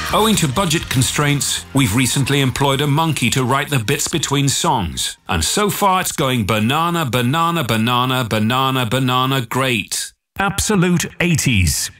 Owing to budget constraints, we've recently employed a monkey to write the bits between songs. And so far it's going banana, banana, banana, banana, banana, great. Absolute 80s.